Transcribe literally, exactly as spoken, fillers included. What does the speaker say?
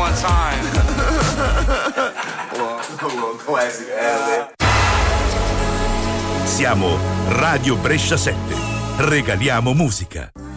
my time. Classic, eh, Siamo Radio Brescia sette. Regaliamo musica.